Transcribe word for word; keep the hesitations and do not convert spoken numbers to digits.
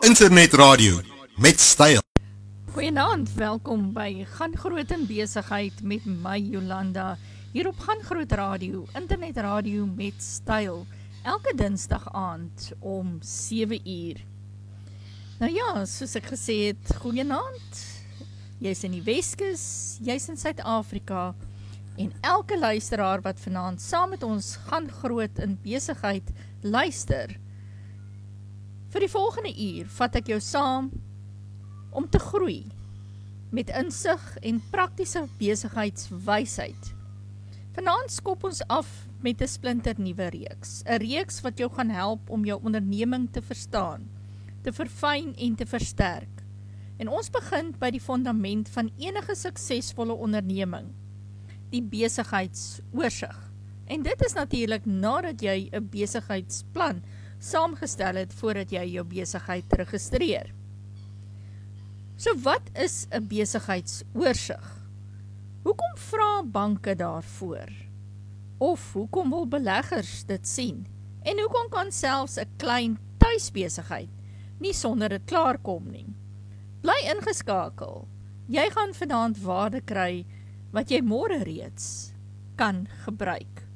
Internetradio met styl. Goeienaand, welkom by Gaan Groot in Besigheid met my Jolanda. Hier op Gaan Groot Radio, Internetradio met styl. Elke dinsdag aand om sewe uur. Nou ja, soos ek gesê het, goeienaand. Jy's in die Weskus, jy's in Suid-Afrika en elke luisteraar wat vanaand saam met ons Gaan Groot in Besigheid luister. Vir die volgende uur vat ek jou saam om te groei met insig en praktiese besigheidswysheid. Vanaand skop ons af met 'n splinter nuwe reeks, 'n reeks wat jou gaan help om jou onderneming te verstaan, te verfyn en te versterk. En ons begin by die fondament van enige suksesvolle onderneming, die besigheidsoorsig. En dit is natuurlik nadat jy 'n besigheidsplan saamgestel het voordat jy jou besigheid registreer. So wat is 'n besigheidsoorsig? Hoekom vra banke daarvoor? Of hoekom wil beleggers dit sien? En hoekom kan selfs 'n klein tuisbesigheid nie sonder dit klaarkom nie? Bly ingeskakel. Jy gaan vanaand waarde kry wat jy môre reeds kan gebruik.